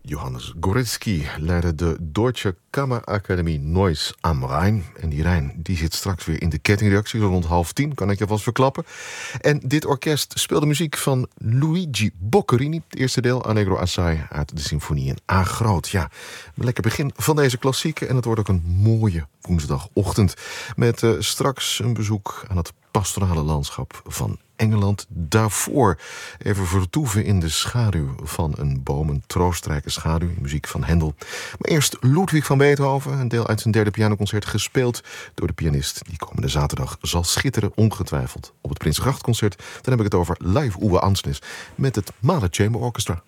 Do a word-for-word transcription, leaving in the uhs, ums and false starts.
Johannes Goretzky leidde de Deutsche Kammerakademie Neuss am Rhein. En die Rijn die zit straks weer in de kettingreactie, rond half tien, kan ik je vast verklappen. En dit orkest speelde muziek van Luigi Boccherini. Het eerste deel, Allegro assai, uit de symfonie in A groot. Ja, een lekker begin van deze klassieke. En het wordt ook een mooie woensdagochtend. Met uh, straks een bezoek aan het pastorale landschap van Engeland. Daarvoor even vertoeven in de schaduw van een boom. Een troostrijke schaduw, muziek van Hendel. Maar eerst Ludwig van Beethoven, een deel uit zijn derde pianoconcert, gespeeld door de pianist die komende zaterdag zal schitteren, ongetwijfeld, op het Prinsengrachtconcert. Dan heb ik het over Live Uwe Ansnes met het Mahler Chamber Orchestra.